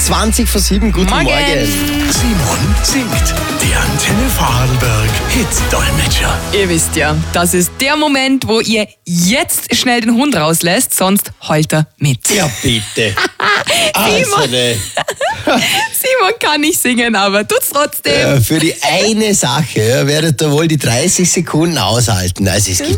20 vor 7, guten Morgen. Simon singt. Die Antenne Vorarlberg Hit-Dolmetscher. Ihr wisst ja, das ist der Moment, wo ihr jetzt schnell den Hund rauslässt, sonst heult er mit. Ja, bitte. Simon kann nicht singen, aber tut's trotzdem. Für die eine Sache werdet ihr wohl die 30 Sekunden aushalten. Also es gibt